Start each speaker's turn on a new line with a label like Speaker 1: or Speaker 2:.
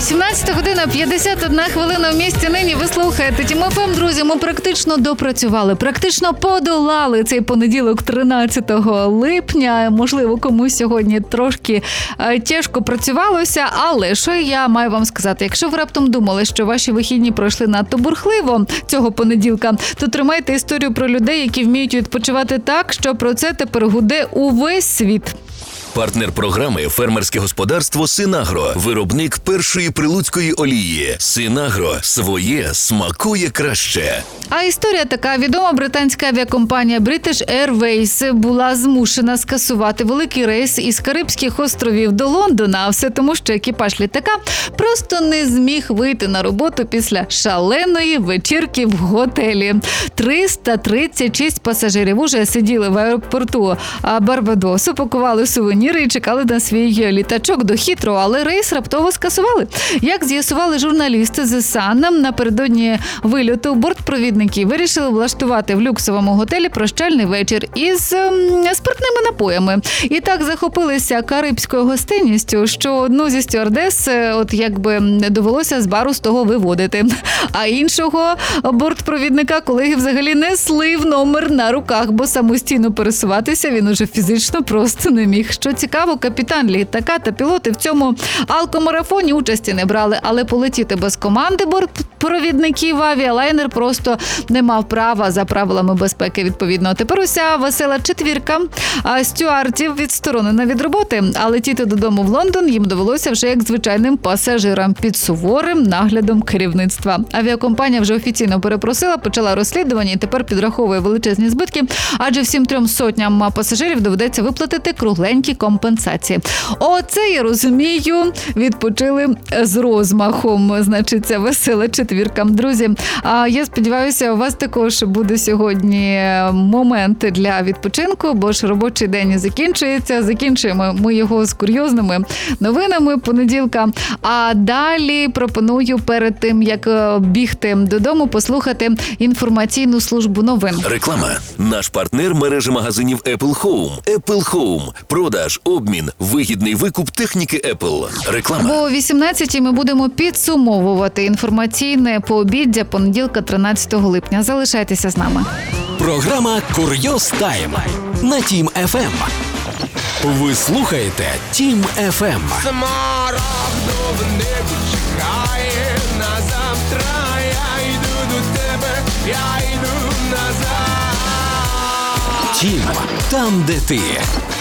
Speaker 1: 18 година, 51 хвилина в місті нині. Ви слухаєте Тім ФМ, друзі. Ми практично допрацювали, практично подолали цей понеділок 13 липня. Можливо, комусь сьогодні трошки тяжко працювалося, але що я маю вам сказати? Якщо ви раптом думали, що ваші вихідні пройшли надто бурхливо цього понеділка, то тримайте історію про людей, які вміють відпочивати так, що про це тепер гуде увесь світ.
Speaker 2: Партнер програми «Фермерське господарство Синагро». Виробник першої прилуцької олії. Синагро. Своє смакує краще.
Speaker 1: А історія така. Відома британська авіакомпанія British Airways була змушена скасувати великий рейс із Карибських островів до Лондона. А все тому, що екіпаж літака просто не зміг вийти на роботу після шаленої вечірки в готелі. 336 пасажирів уже сиділи в аеропорту Барбадосу, пакували сувеніри і чекали на свій літачок до Хітроу, але рейс раптово скасували. Як з'ясували журналісти з Sun, напередодні вильоту бортпровідники вирішили влаштувати в люксовому готелі прощальний вечір із спиртними напоями. І так захопилися карибською гостинністю, що одну зі стюардес довелося з бару з того виводити. А іншого бортпровідника колеги взагалі несли в номер на руках, бо самостійно пересуватися він уже фізично просто не міг. Що цікаво, капітан літака та пілоти в цьому алкомарафоні участі не брали, але полетіти без команди бортпровідників авіалайнер просто не мав права за правилами безпеки відповідно. Тепер уся весела четвірка стюардів відсторонена від роботи, а летіти додому в Лондон їм довелося вже як звичайним пасажирам під суворим наглядом керівництва. Авіакомпанія вже офіційно перепросила, почала розслідування і тепер підраховує величезні збитки, адже всім 300 пасажирів доведеться виплатити кругленькі компенсації. Оце, я розумію, відпочили з розмахом, значить, ця весела четвірка. Друзі, я сподіваюся, у вас також буде сьогодні момент для відпочинку, бо ж робочий день закінчується. Закінчуємо ми його з курйозними новинами понеділка. А далі пропоную перед тим, як бігти додому, послухати інформаційну службу новин.
Speaker 2: Реклама. Наш партнер – мережа магазинів Apple Home. Apple Home. Продаж, обмін, вигідний викуп техніки Apple. Реклама.
Speaker 1: Бо о 18-й ми будемо підсумовувати інформаційне пообіддя понеділка 13 липня. Залишайтеся з нами.
Speaker 3: Програма «Курйоз Тайм» на Тім ФМ. Ви слухаєте Тім ФМ.
Speaker 4: Смарагдове небо чекає на завтра. Я йду до тебе, я йду назад.
Speaker 3: Тім, там, де ти.